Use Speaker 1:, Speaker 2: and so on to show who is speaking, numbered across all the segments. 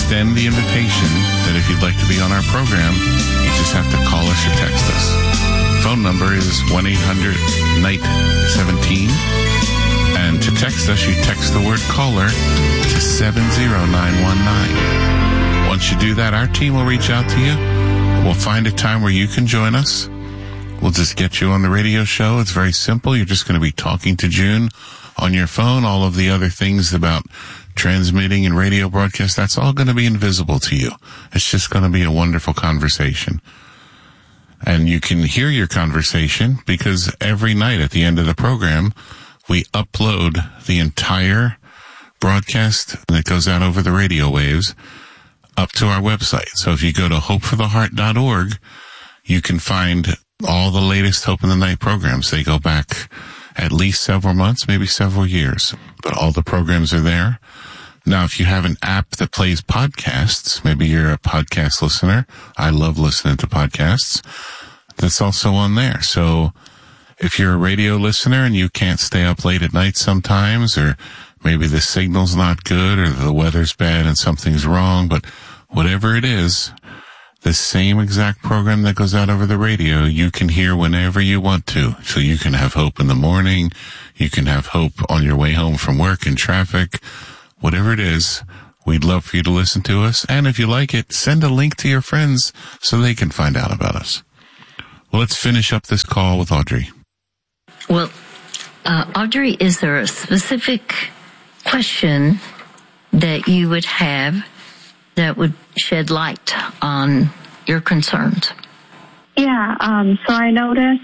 Speaker 1: extend the invitation that if you'd like to be on our program, you just have to call us or text us. Phone number is 1-800-NIGHT-17. And to text us, you text the word caller to 70919. Once you do that, our team will reach out to you. We'll find a time where you can join us. We'll just get you on the radio show. It's very simple. You're just going to be talking to June on your phone. All of the other things about transmitting and radio broadcast, that's all going to be invisible to you. It's just going to be a wonderful conversation. And you can hear your conversation because every night at the end of the program, we upload the entire broadcast that goes out over the radio waves up to our website. So if you go to hopefortheheart.org, you can find all the latest Hope in the Night programs. They go back at least several months, maybe several years, but all the programs are there. Now, if you have an app that plays podcasts, maybe you're a podcast listener. I love listening to podcasts. That's also on there. So if you're a radio listener and you can't stay up late at night sometimes, or maybe the signal's not good or the weather's bad and something's wrong, but whatever it is, the same exact program that goes out over the radio, you can hear whenever you want to. So you can have hope in the morning. You can have hope on your way home from work in traffic. Whatever it is, we'd love for you to listen to us. And if you like it, send a link to your friends so they can find out about us. Well, let's finish up this call with Audrey.
Speaker 2: Well, Audrey, is there a specific question that you would have that would shed light on your concerns?
Speaker 3: Yeah, so I noticed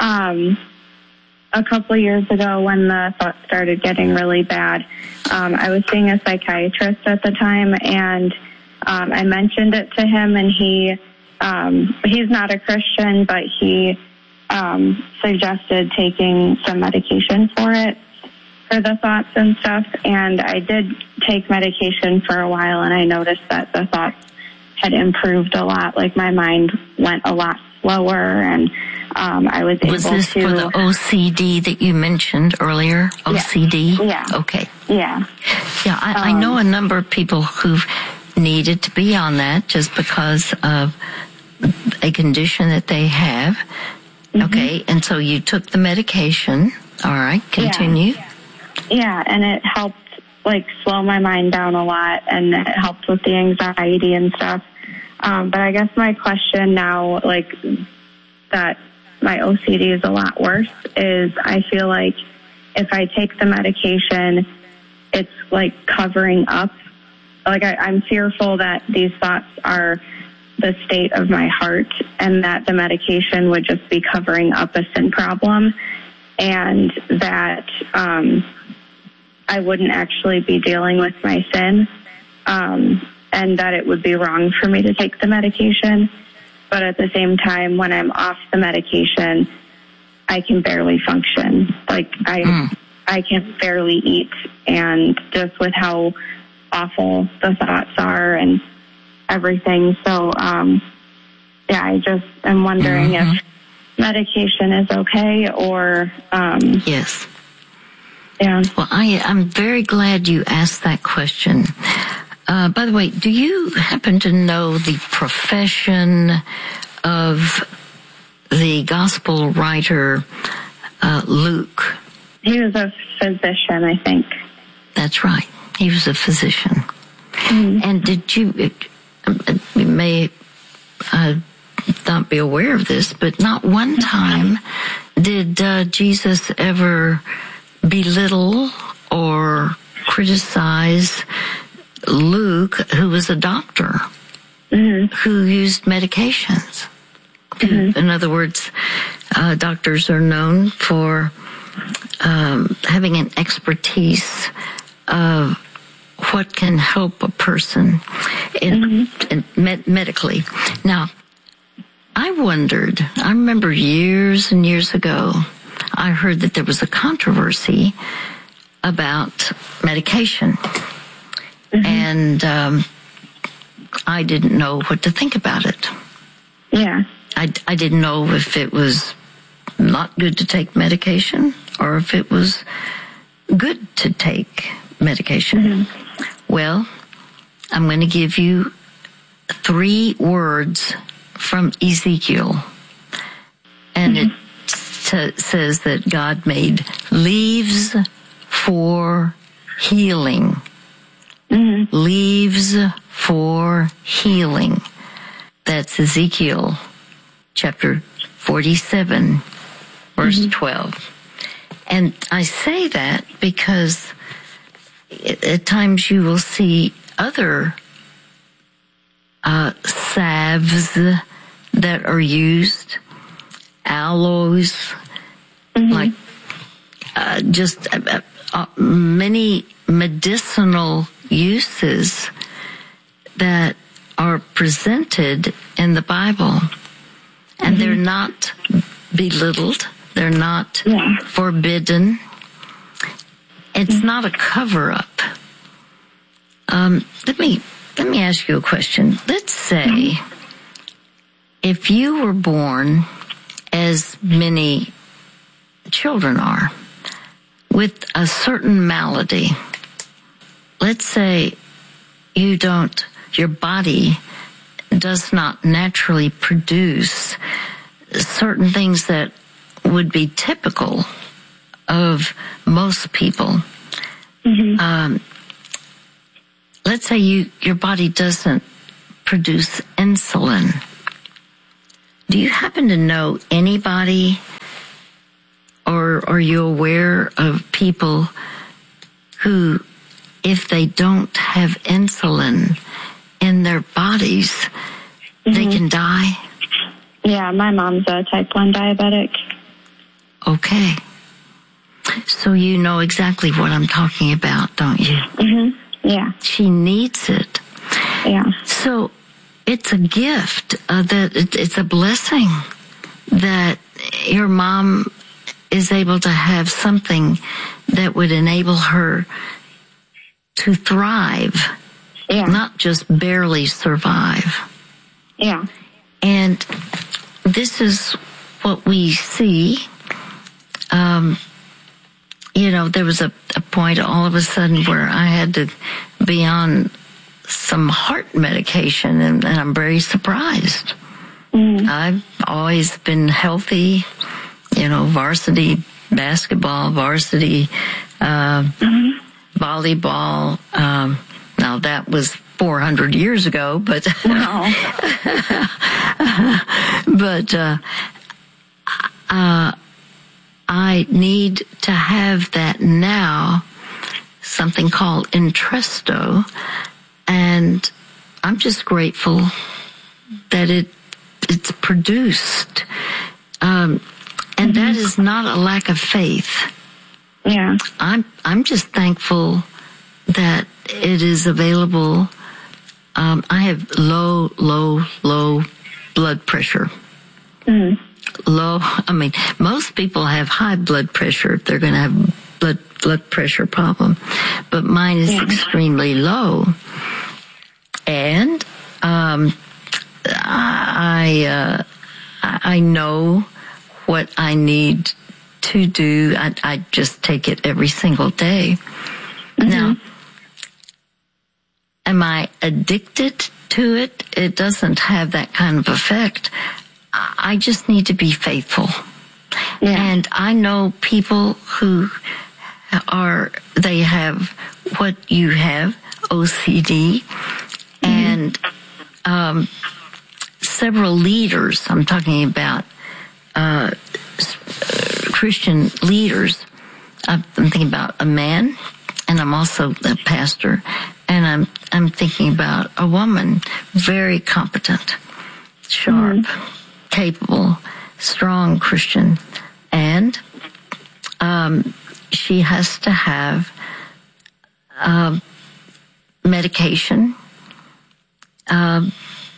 Speaker 3: a couple of years ago when the thoughts started getting really bad, I was seeing a psychiatrist at the time, and I mentioned it to him, and he's not a Christian, but he suggested taking some medication for it, for the thoughts and stuff. And I did take medication for a while, and I noticed that the thoughts had improved a lot. Like my mind went a lot slower, and I was able to...
Speaker 2: Was this for the OCD that you mentioned earlier? OCD?
Speaker 3: Yeah.
Speaker 2: Okay.
Speaker 3: Yeah.
Speaker 2: Yeah, I know a number of people who've needed to be on that just because of a condition that they have. Mm-hmm. Okay, and so you took the medication. All right, continue.
Speaker 3: Yeah, and it helped, slow my mind down a lot, and it helped with the anxiety and stuff. But I guess my question now, that my OCD is a lot worse, is I feel like if I take the medication, it's covering up. I'm fearful that these thoughts are the state of my heart, and that the medication would just be covering up a sin problem, and that I wouldn't actually be dealing with my sin, and that it would be wrong for me to take the medication. But at the same time, when I'm off the medication, I can barely function. I can barely eat, and just with how awful the thoughts are and everything. So, I just am wondering if medication is okay or...
Speaker 2: Yes.
Speaker 3: Yeah.
Speaker 2: Well, I'm very glad you asked that question. By the way, do you happen to know the profession of the gospel writer Luke?
Speaker 3: He was a physician, I think.
Speaker 2: That's right. He was a physician. Mm-hmm. And did you may not be aware of this, but not one time did Jesus ever belittle or criticize Luke, who was a doctor, who used medications. Mm-hmm. In other words, doctors are known for having an expertise of what can help a person medically. Now, I remember years and years ago, I heard that there was a controversy about medication. Mm-hmm. And I didn't know what to think about it.
Speaker 3: Yeah.
Speaker 2: I didn't know if it was not good to take medication or if it was good to take medication. Mm-hmm. Well, I'm going to give you 3 words from Ezekiel. And it says that God made leaves for healing. Leaves for healing. That's Ezekiel chapter 47, verse 12. And I say that because at times you will see other salves that are used, aloes, like just many medicinal uses that are presented in the Bible. And they're not belittled. They're not forbidden. It's not a cover-up. Let me ask you a question. Let's say if you were born, as many children are, with a certain malady, let's say your body does not naturally produce certain things that would be typical of most people. Let's say your body doesn't produce insulin. Do you happen to know anybody, or are you aware of people who, if they don't have insulin in their bodies, they can die?
Speaker 3: Yeah, my mom's a type 1 diabetic.
Speaker 2: Okay. So you know exactly what I'm talking about, don't you?
Speaker 3: Yeah.
Speaker 2: She needs it.
Speaker 3: Yeah.
Speaker 2: So it's a gift, it's a blessing that your mom is able to have something that would enable her to thrive, not just barely survive.
Speaker 3: Yeah.
Speaker 2: And this is what we see. There was a point all of a sudden where I had to be on some heart medication, and I'm very surprised. I've always been healthy, varsity basketball, varsity volleyball. Now that was 400 years ago, but I need to have that now, something called Entresto, and I'm just grateful that it's produced. And that is not a lack of faith.
Speaker 3: Yeah.
Speaker 2: I'm just thankful that it is available. I have low blood pressure. Most people have high blood pressure if they're going to have blood pressure problem, but mine is extremely low. And I know what I need to do. I just take it every single day. Now, am I addicted to it? It doesn't have that kind of effect. I just need to be faithful. Yeah. And I know people who they have what you have, OCD, and several leaders, I'm talking about Christian leaders. I'm thinking about a man, and I'm also a pastor, and I'm thinking about a woman, very competent, sharp, capable, strong Christian, and she has to have medication, and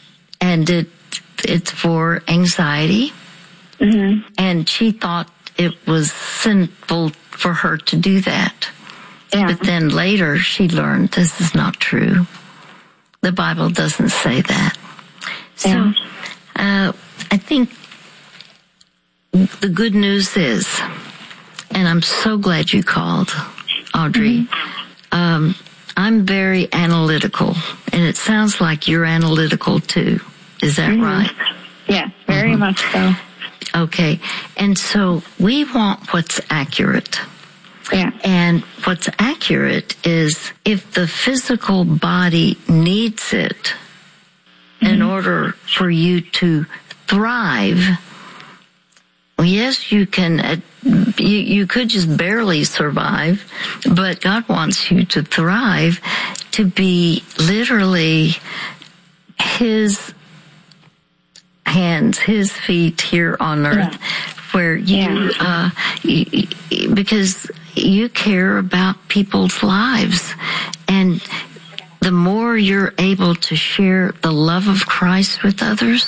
Speaker 2: it's for anxiety, and she thought it was sinful for her to do that. Yeah. But then later she learned this is not true. The Bible doesn't say that. So I think the good news is, and I'm so glad you called, Audrey, I'm very analytical, and it sounds like you're analytical too. Is that right?
Speaker 3: Yes, very much so.
Speaker 2: Okay. And so we want what's accurate.
Speaker 3: Yeah.
Speaker 2: And what's accurate is if the physical body needs it in order for you to thrive, yes, you can. You could just barely survive, but God wants you to thrive, to be literally His hands, His feet here on earth, where you, because you care about people's lives, and the more you're able to share the love of Christ with others,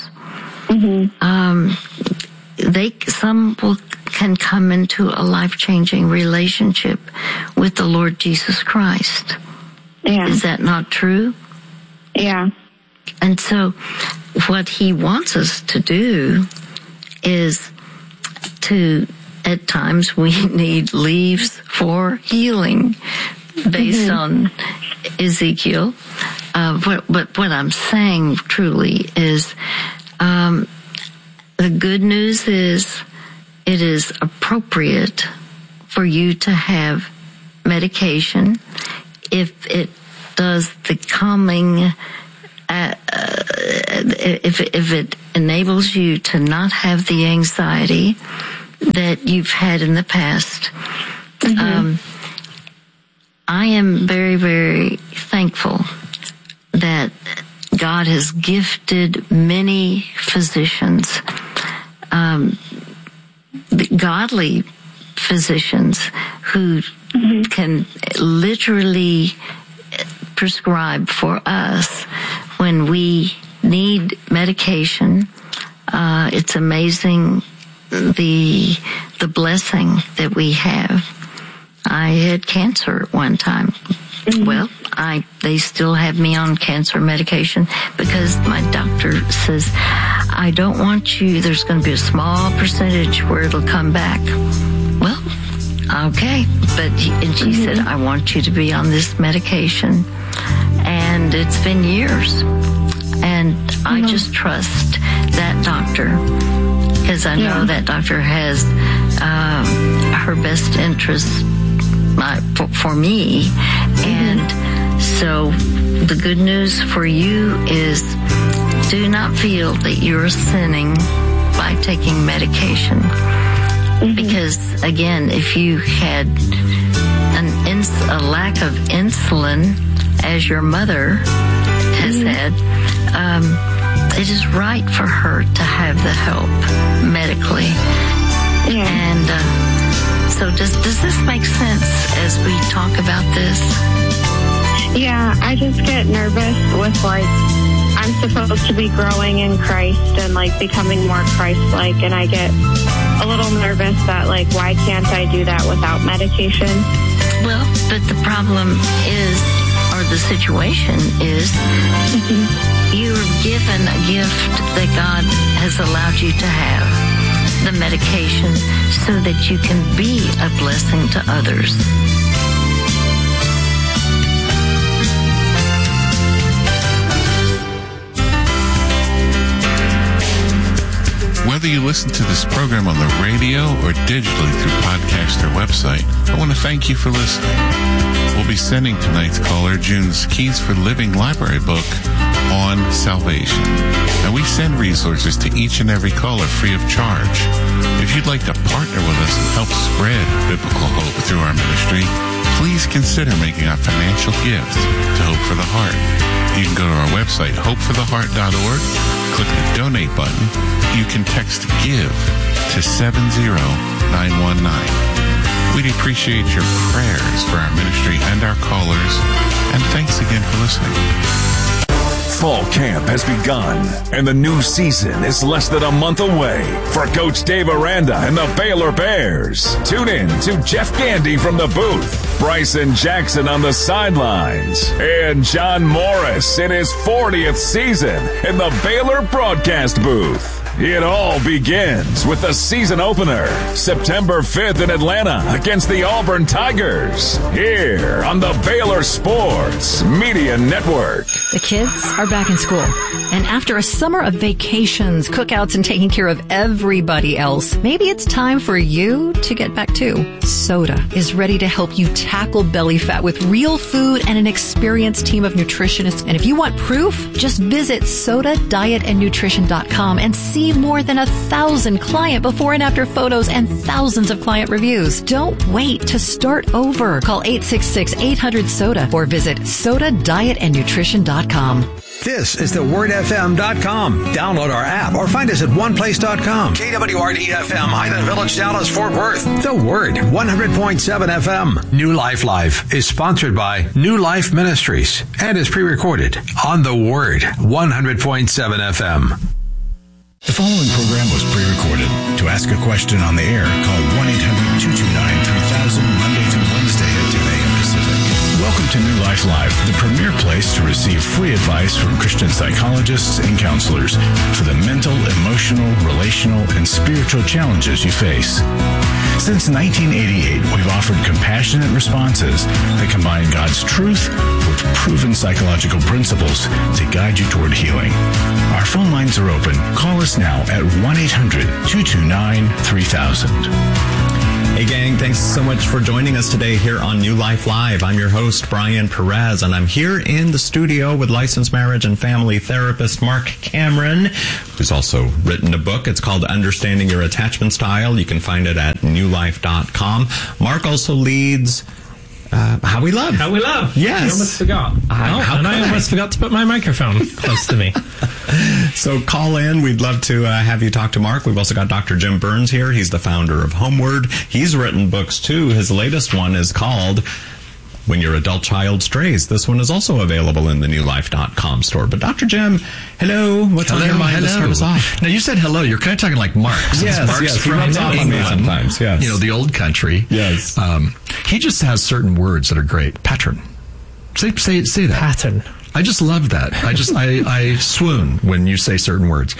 Speaker 2: some can come into a life-changing relationship with the Lord Jesus Christ.
Speaker 3: Yeah.
Speaker 2: Is that not true?
Speaker 3: Yeah.
Speaker 2: And so what He wants us to do is to, at times, we need leaves for healing based on Ezekiel. But what I'm saying truly is, the good news is it is appropriate for you to have medication if it does the calming, if it enables you to not have the anxiety that you've had in the past. I am very, very thankful that God has gifted many physicians, godly physicians who can literally prescribe for us when we need medication. It's amazing the blessing that we have. I had cancer at one time. Well, they still have me on cancer medication because my doctor says, I don't want you, there's going to be a small percentage where it'll come back. Well, okay. And she said, I want you to be on this medication. And it's been years. And I just trust that doctor because I know that doctor has her best interest for me. And so the good news for you is do not feel that you're sinning by taking medication. Because, again, if you had a lack of insulin, as your mother has had, it is right for her to have the help medically. And so does this make sense as we talk about this?
Speaker 3: Yeah, I just get nervous with, I'm supposed to be growing in Christ and, becoming more Christ-like, and I get a little nervous that, why can't I do that without medication?
Speaker 2: Well, but the problem is, or the situation is, you're given a gift that God has allowed you to have, the medication, so that you can be a blessing to others.
Speaker 1: Whether you listen to this program on the radio or digitally through podcast or website, I want to thank you for listening. We'll be sending tonight's caller June's Keys for Living library book on salvation. And we send resources to each and every caller free of charge. If you'd like to partner with us and help spread biblical hope through our ministry, please consider making a financial gift to Hope for the Heart. You can go to our website, hopefortheheart.org, click the donate button. You can text GIVE to 70919. We'd appreciate your prayers for our ministry and our callers, and thanks again for listening.
Speaker 4: Fall camp has begun, and the new season is less than a month away. For Coach Dave Aranda and the Baylor Bears, tune in to Jeff Gandy from the booth, Bryson Jackson on the sidelines, and John Morris in his 40th season in the Baylor broadcast booth. It all begins with the season opener, September 5th in Atlanta against the Auburn Tigers, here on the Baylor Sports Media Network.
Speaker 5: The kids are back in school, and after a summer of vacations, cookouts, and taking care of everybody else, maybe it's time for you to get back too. Soda is ready to help you tackle belly fat with real food and an experienced team of nutritionists. And if you want proof, just visit SodaDietAndNutrition.com and see more than 1,000 client before and after photos and thousands of client reviews. Don't wait to start over. Call 866-800-SODA or visit SodaDietAndNutrition.com.
Speaker 6: This is thewordfm.com. Download our app or find us at oneplace.com. KWRD-FM, Highland Village, Dallas, Fort Worth. The Word, 100.7 FM. New Life Live is sponsored by New Life Ministries and is pre-recorded on The Word, 100.7 FM.
Speaker 7: The following program was pre-recorded. To ask a question on the air, call 1-800-229-3000 Monday through Wednesday at 10 a.m. Pacific. Welcome to New Life Live, the premier place to receive free advice from Christian psychologists and counselors for the mental, emotional, relational, and spiritual challenges you face. Since 1988, we've offered compassionate responses that combine God's truth with proven psychological principles to guide you toward healing. Our phone lines are open. Call us now at 1-800-229-3000.
Speaker 8: Hey gang, thanks so much for joining us today here on New Life Live. I'm your host, Brian Perez, and I'm here in the studio with licensed marriage and family therapist Mark Cameron, who's also written a book. It's called Understanding Your Attachment Style. You can find it at newlife.com. Mark also leads How We Love.
Speaker 9: How We Love.
Speaker 8: Yes.
Speaker 9: I almost forgot. I almost forgot to put my microphone close to me.
Speaker 8: So call in. We'd love to have you talk to Mark. We've also got Dr. Jim Burns here. He's the founder of Homeward. He's written books too. His latest one is called When Your Adult Child Strays. This one is also available in the newlife.com store. But Dr. Jim, hello. What's on your mind to start us off?
Speaker 10: Now, you said hello. You're kind of talking like Mark.
Speaker 8: Yes,
Speaker 10: Mark's
Speaker 8: he
Speaker 10: from
Speaker 8: rubs off on me sometimes, yes.
Speaker 10: You know, the old country.
Speaker 8: Yes.
Speaker 10: He just has certain words that are great. Pattern. Say that.
Speaker 9: Pattern.
Speaker 10: I just love that. I swoon when you say certain words.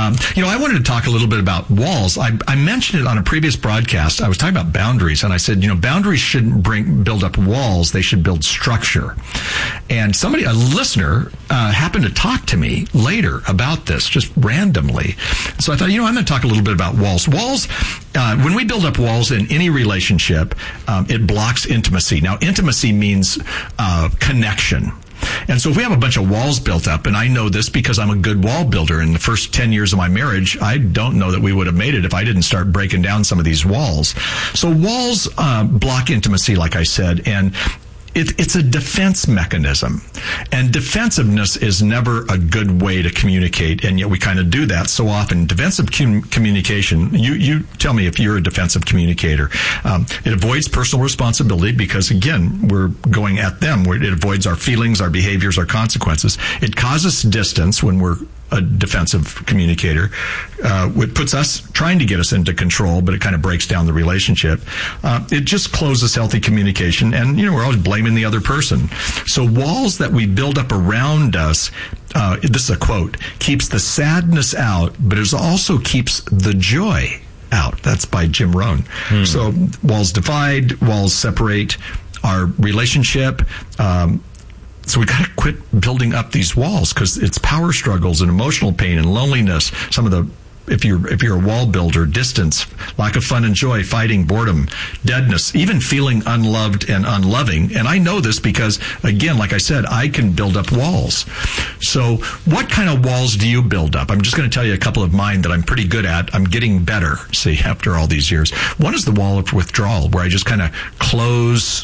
Speaker 10: I wanted to talk a little bit about walls. I mentioned it on a previous broadcast. I was talking about boundaries, and I said, boundaries shouldn't build up walls. They should build structure. And a listener, happened to talk to me later about this, just randomly. So I thought, I'm going to talk a little bit about walls. Walls, when we build up walls in any relationship, it blocks intimacy. Now, intimacy means connection. And so if we have a bunch of walls built up, and I know this because I'm a good wall builder, in the first 10 years of my marriage, I don't know that we would have made it if I didn't start breaking down some of these walls. So walls block intimacy, like I said, and it's a defense mechanism. And defensiveness is never a good way to communicate, and yet we kind of do that so often. Defensive communication, you tell me if you're a defensive communicator. It avoids personal responsibility because, again, we're going at them. It avoids our feelings, our behaviors, our consequences. It causes distance when we're a defensive communicator. It puts us trying to get us into control, but it kind of breaks down the relationship. It just closes healthy communication, and we're always blaming the other person. So walls that we build up around us, this is a quote, keeps the sadness out, but it also keeps the joy out. That's by Jim Rohn. So walls divide, walls separate our relationship. So we got to quit building up these walls because it's power struggles and emotional pain and loneliness. If you're a wall builder, distance, lack of fun and joy, fighting, boredom, deadness, even feeling unloved and unloving. And I know this because, again, like I said, I can build up walls. So what kind of walls do you build up? I'm just going to tell you a couple of mine that I'm pretty good at. I'm getting better, after all these years. One is the wall of withdrawal, where I just kind of close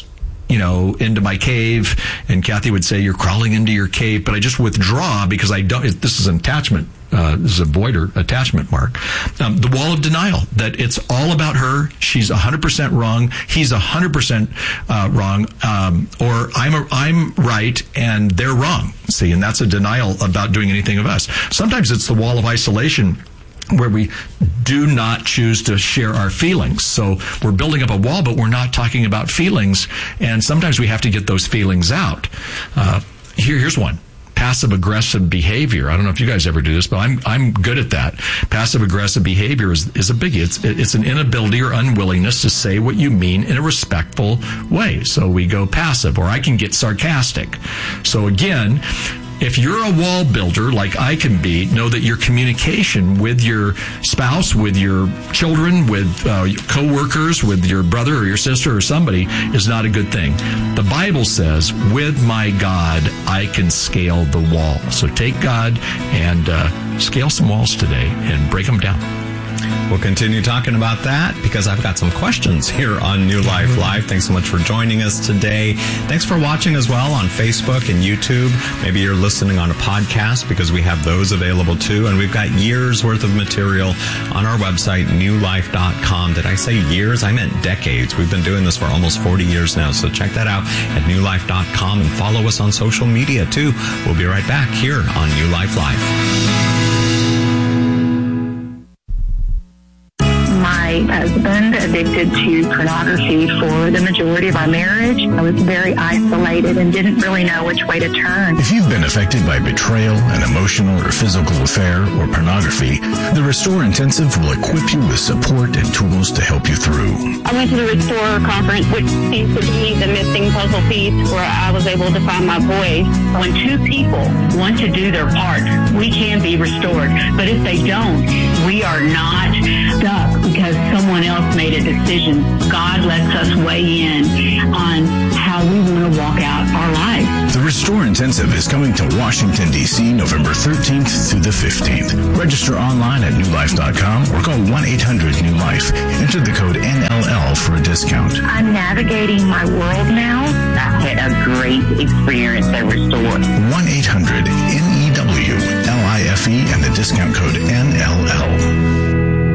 Speaker 10: into my cave, and Kathy would say, you're crawling into your cave, but I just withdraw because this is an attachment. This is a voider attachment, Mark. The wall of denial, that it's all about her. She's 100% wrong. He's 100% wrong. Or I'm right and they're wrong. And that's a denial about doing anything of us. Sometimes it's the wall of isolation, where we do not choose to share our feelings. So we're building up a wall, but we're not talking about feelings. And sometimes we have to get those feelings out. Here's one. passive aggressive behavior. I don't know if you guys ever do this, but I'm good at that. Passive aggressive behavior is a biggie. It's an inability or unwillingness to say what you mean in a respectful way. So we go passive, or I can get sarcastic. So again, if you're a wall builder like I can be, know that your communication with your spouse, with your children, with co-workers, with your brother or your sister or somebody is not a good thing. The Bible says, with my God, I can scale the wall. So take God and scale some walls today and break them down.
Speaker 8: We'll continue talking about that because I've got some questions here on New Life Live. Thanks so much for joining us today. Thanks for watching as well on Facebook and YouTube. Maybe you're listening on a podcast because we have those available too. And we've got years worth of material on our website, newlife.com. Did I say years? I meant decades. We've been doing this for almost 40 years now. So check that out at newlife.com and follow us on social media too. We'll be right back here on New Life Live.
Speaker 11: My husband addicted to pornography for the majority of our marriage. I was very isolated and didn't really know which way to turn.
Speaker 7: If you've been affected by betrayal, an emotional or physical affair, or pornography, the Restore Intensive will equip you with support and tools to help you through.
Speaker 12: I went to the Restore conference, which seems to be the missing puzzle piece where I was able to find my voice.
Speaker 13: When two people want to do their part, we can be restored. But if they don't, we are not stuck because someone else made a decision. God lets us weigh in on how we want to walk out our lives.
Speaker 7: The Restore Intensive is coming to Washington, D.C. November 13th through the 15th. Register online at newlife.com or call 1-800-NEW-LIFE. Enter the code NLL for a discount.
Speaker 11: I'm navigating my world now.
Speaker 13: I had a great experience at Restore.
Speaker 7: 1-800-NEW-LIFE and the discount code NLL.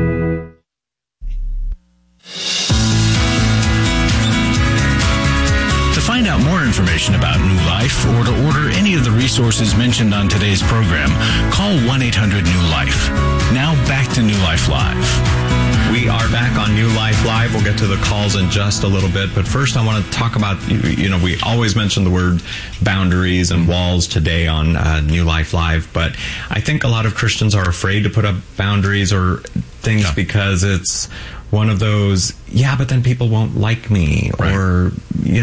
Speaker 7: To find out more information about New Life or to order any of the resources mentioned on today's program, call 1-800-NEW-LIFE. Now back to New Life Live.
Speaker 8: We are back on New Life Live. We'll get to the calls in just a little bit. But first, I want to talk about, we always mention the word boundaries and walls today on New Life Live. But I think a lot of Christians are afraid to put up boundaries or things because it's one of those, but then people won't like me, right. Or,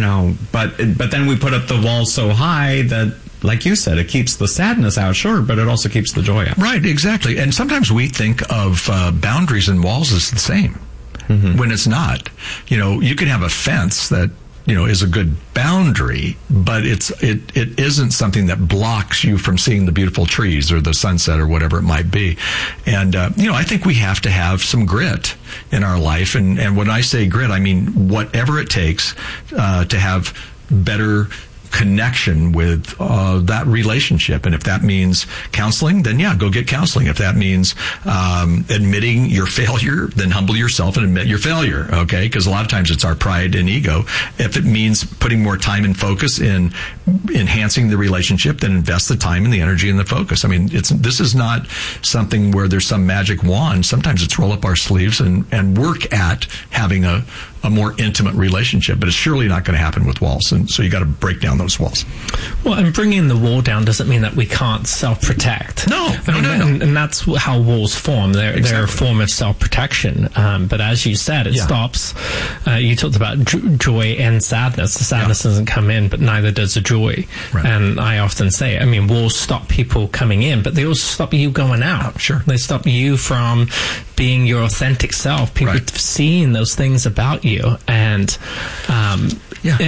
Speaker 8: but then we put up the wall so high that, like you said, it keeps the sadness out, sure, but it also keeps the joy out.
Speaker 10: Right, exactly. And sometimes we think of boundaries and walls as the same, when it's not. You can have a fence that, is a good boundary, but it isn't something that blocks you from seeing the beautiful trees or the sunset or whatever it might be. And, I think we have to have some grit in our life. And when I say grit, I mean whatever it takes to have better connection with that relationship. And if that means counseling, then go get counseling. If that means admitting your failure, then humble yourself and admit your failure, okay? Because a lot of times it's our pride and ego. If it means putting more time and focus in enhancing the relationship, then invest the time and the energy and the focus. I mean, this is not something where there's some magic wand. Sometimes it's roll up our sleeves and work at having a more intimate relationship, but it's surely not going to happen with walls. And so you got to break down those walls.
Speaker 9: Well, and bringing the wall down doesn't mean that we can't self-protect.
Speaker 10: No.
Speaker 9: And that's how walls form. They're a form of self-protection. But as you said, it stops. You talked about joy and sadness. The sadness doesn't come in, but neither does the joy. Right. And I often say, walls stop people coming in, but they also stop you going out.
Speaker 10: Oh, sure.
Speaker 9: They stop you from being your authentic self. People seeing those things about you. And when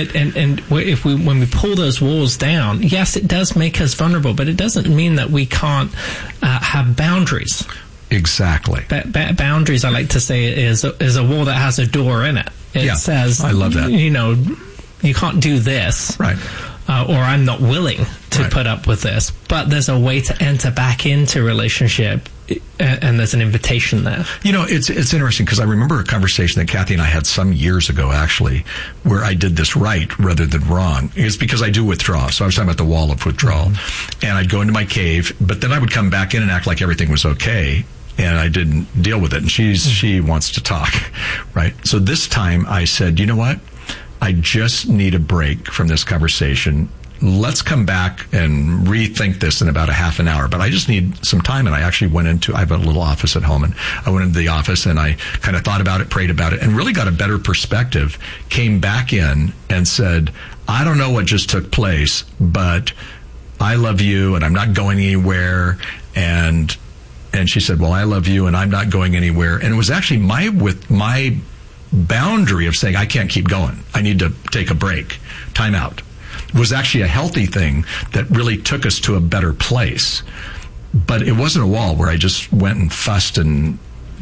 Speaker 9: we pull those walls down, yes, it does make us vulnerable, but it doesn't mean that we can't have boundaries.
Speaker 10: Exactly.
Speaker 9: Boundaries, I like to say, is a wall that has a door in it. It says,
Speaker 10: I love that.
Speaker 9: You can't do this,
Speaker 10: right?
Speaker 9: Or I'm not willing to put up with this. But there's a way to enter back into a relationship. And there's an invitation there.
Speaker 10: It's interesting because I remember a conversation that Kathy and I had some years ago, actually, where I did this right rather than wrong. It's because I do withdraw. So I was talking about the wall of withdrawal. And I'd go into my cave, but then I would come back in and act like everything was okay. And I didn't deal with it. And she wants to talk, right? So this time I said, you know what? I just need a break from this conversation. let's come back and rethink this in about a half an hour, but I just need some time. And I actually I have a little office at home, and I went into the office and I kind of thought about it, prayed about it, and really got a better perspective, came back in and said, I don't know what just took place, but I love you and I'm not going anywhere. And she said, well, I love you and I'm not going anywhere. And it was actually my boundary of saying, I can't keep going. I need to take a break. Time out. It was actually a healthy thing that really took us to a better place. But it wasn't a wall where I just went and fussed and,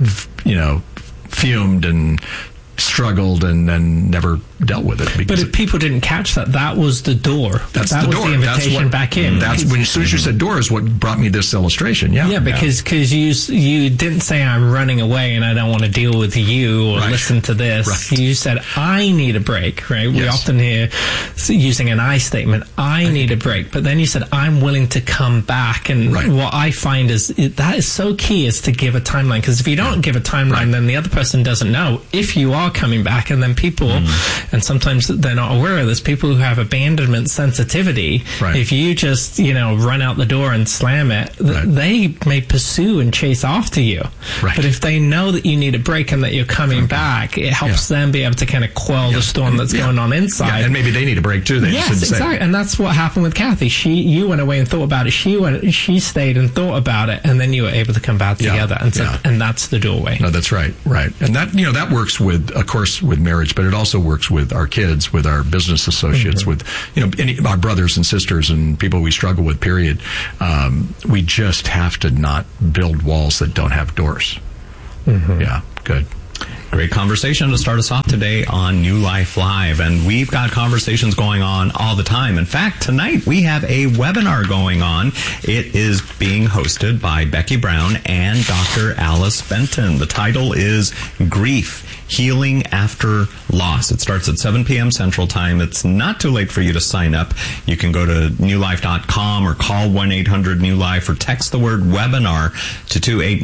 Speaker 10: fumed and struggled and then never dealt with it.
Speaker 9: But if people didn't catch that was the door.
Speaker 10: That was
Speaker 9: the invitation back in.
Speaker 10: As soon as you said door is what brought me this illustration. Yeah,
Speaker 9: because you didn't say I'm running away and I don't want to deal with you or listen to this. Right. You said I need a break. Right? We often hear using an I statement. I need a break. But then you said I'm willing to come back. And what I find is that is so key is to give a timeline. Because if you don't give a timeline, then the other person doesn't know if you are coming back. And then people, and sometimes they're not aware of this, people who have abandonment sensitivity, if you just, run out the door and slam it, they may pursue and chase after you. But if they know that you need a break and that you're coming back, it helps them be able to kind of quell the storm that's going on inside.
Speaker 10: And maybe they need a break too.
Speaker 9: Yes, exactly. And that's what happened with Kathy. You went away and thought about it. She stayed and thought about it, and then you were able to come back together. And that's the doorway.
Speaker 10: No, that's right. Right. And that, that works with, of course, with marriage, but it also works with our kids, with our business associates, with, our brothers and sisters and people we struggle with, period. We just have to not build walls that don't have doors. Yeah, good.
Speaker 8: Great conversation to start us off today on New Life Live. And we've got conversations going on all the time. In fact, tonight we have a webinar going on. It is being hosted by Becky Brown and Dr. Alice Benton. The title is Grief, Healing After Loss. It starts at 7 p.m. Central Time. It's not too late for you to sign up. You can go to newlife.com or call 1-800-NEW-LIFE or text the word webinar to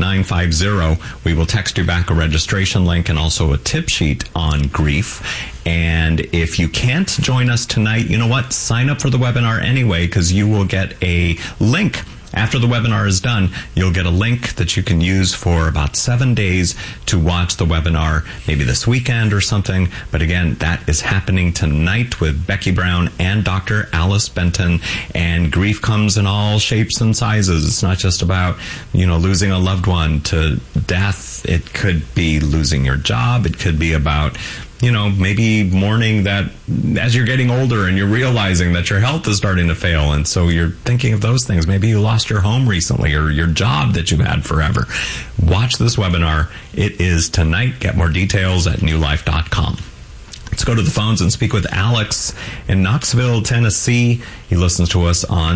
Speaker 8: 28950. We will text you back a registration link and also a tip sheet on grief. And if you can't join us tonight, you know what? Sign up for the webinar anyway, because you will get a link. After the webinar is done, you'll get a link that you can use for about 7 days to watch the webinar, maybe this weekend or something. But again, that is happening tonight with Becky Brown and Dr. Alice Benton. And grief comes in all shapes and sizes. It's not just about, losing a loved one to death. It could be losing your job. It could be about maybe mourning that as you're getting older and you're realizing that your health is starting to fail. And so you're thinking of those things. Maybe you lost your home recently or your job that you've had forever. Watch this webinar. It is tonight. Get more details at newlife.com. Let's go to the phones and speak with Alex in Knoxville, Tennessee. He listens to us on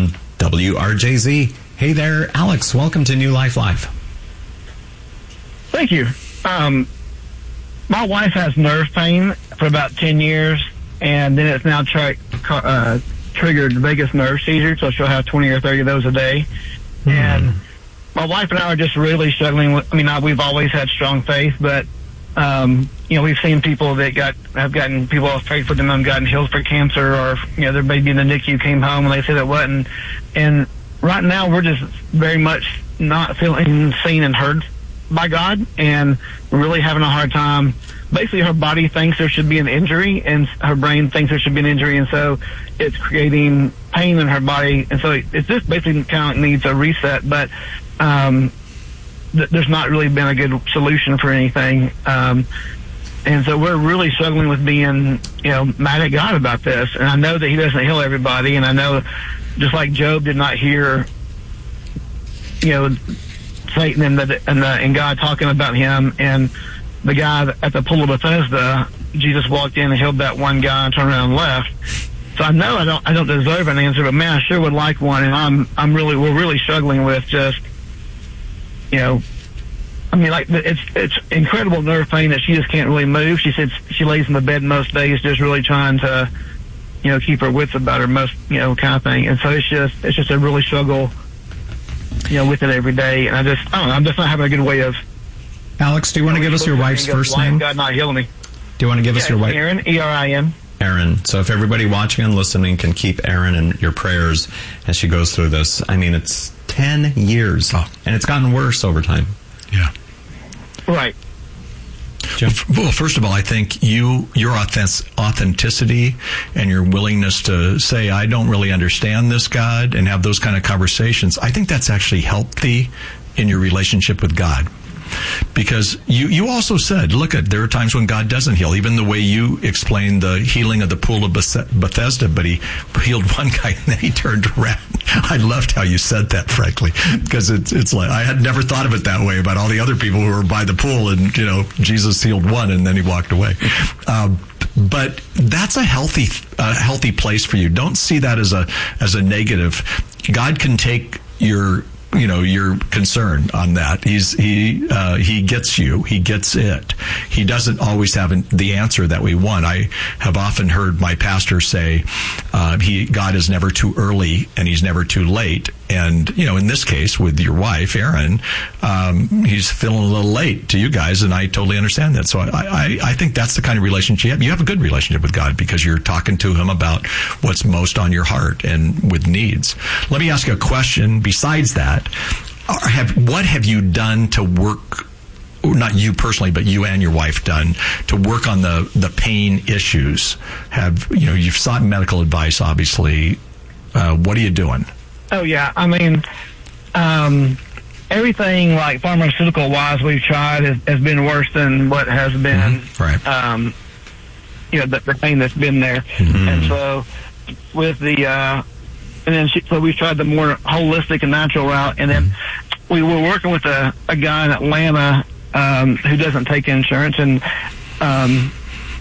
Speaker 8: WRJZ. Hey there, Alex. Welcome to New Life Live.
Speaker 14: Thank you. My wife has nerve pain for about 10 years, and then it's now triggered vagus nerve seizure, so she'll have 20 or 30 of those a day. And my wife and I are just really struggling with, we've always had strong faith, but, we've seen people that people have prayed for them and gotten healed for cancer, or, their baby in the NICU came home and they said it wasn't. And right now we're just very much not feeling seen and heard by God, and really having a hard time. Basically, her body thinks there should be an injury, and her brain thinks there should be an injury, and so it's creating pain in her body. And so it's just basically kind of needs a reset, but there's not really been a good solution for anything. And so we're really struggling with being, mad at God about this. And I know that He doesn't heal everybody, and I know just like Job did not hear, Satan and God talking about him, and the guy at the pool of Bethesda, Jesus walked in and healed that one guy and turned around and left. So I know I don't deserve an answer, but man, I sure would like one. And we're really struggling with just, it's incredible nerve pain that she just can't really move. She said she lays in the bed most days, just really trying to, keep her wits about her most, kind of thing. And so it's just a really struggle, with it every day. And I'm just not having a good way of.
Speaker 8: Alex, do you want to give us your wife's first name?
Speaker 14: God not healing me.
Speaker 8: Do you want to give us your wife?
Speaker 14: Erin, E-R-I-N.
Speaker 8: Erin. So if everybody watching and listening can keep Erin in your prayers as she goes through this. I mean, it's 10 years, and it's gotten worse over time.
Speaker 10: Yeah.
Speaker 14: Right.
Speaker 10: Jim? Well, first of all, I think your authenticity and your willingness to say, I don't really understand this, God, and have those kind of conversations, I think that's actually healthy in your relationship with God. Because you also said, look, there are times when God doesn't heal. Even the way you explained the healing of the pool of Bethesda, but he healed one guy and then he turned around. I loved how you said that, frankly, because it's like I had never thought of it that way about all the other people who were by the pool, and Jesus healed one and then he walked away. But that's a healthy place for you. Don't see that as a negative. God can take your concern on that. He gets you. He gets it. He doesn't always have the answer that we want. I have often heard my pastor say, God is never too early and he's never too late. And, in this case with your wife, Erin, he's feeling a little late to you guys, and I totally understand that. So I think that's the kind of relationship you have. You have a good relationship with God because you're talking to him about what's most on your heart and with needs. Let me ask you a question besides that. What have you done to work, not you personally, but you and your wife done to work on the pain issues? You've sought medical advice, obviously. What are you doing?
Speaker 14: Oh, yeah. I mean, everything like pharmaceutical-wise we've tried has been worse than what has been,
Speaker 10: right.
Speaker 14: The pain that's been there. Mm-hmm. And so with so we tried the more holistic and natural route, and then we were working with a guy in Atlanta who doesn't take insurance, and